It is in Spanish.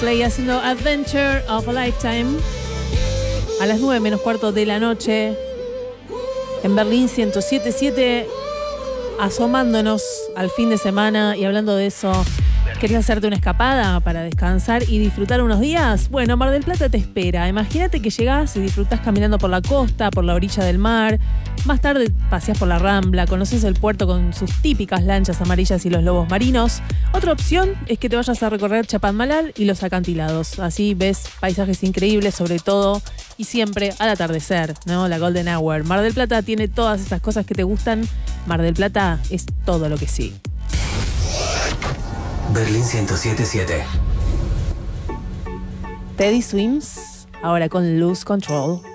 Coldplay haciendo Adventure of a Lifetime a las 9:15 de la noche en Berlín 107.7, asomándonos al fin de semana y hablando de eso. ¿Querés hacerte una escapada para descansar y disfrutar unos días? Bueno, Mar del Plata te espera. Imagínate que llegás y disfrutás caminando por la costa, por la orilla del mar. Más tarde paseás por la Rambla, conoces el puerto con sus típicas lanchas amarillas y los lobos marinos. Otra opción es que te vayas a recorrer Chapadmalal y los acantilados. Así ves paisajes increíbles, sobre todo y siempre al atardecer, ¿no? La Golden Hour. Mar del Plata tiene todas esas cosas que te gustan. Mar del Plata es todo lo que sí. Berlín 107.7. Teddy Swims, ahora con Lose Control.